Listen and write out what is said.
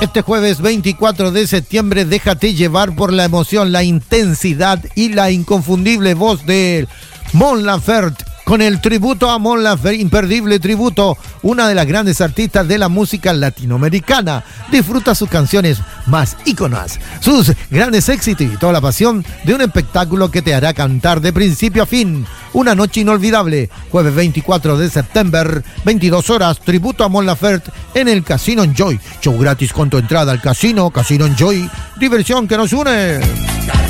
Este jueves 24 de septiembre, déjate llevar por la emoción, la intensidad y la inconfundible voz de Mon Laferte, con el tributo a Mon Laferte, imperdible tributo, una de las grandes artistas de la música latinoamericana. Disfruta sus canciones más íconas, sus grandes éxitos y toda la pasión de un espectáculo que te hará cantar de principio a fin. Una noche inolvidable, jueves 24 de septiembre, 22 horas, tributo a Mon Laferte en el Casino Enjoy. Show gratis con tu entrada al casino, Casino Enjoy, diversión que nos une.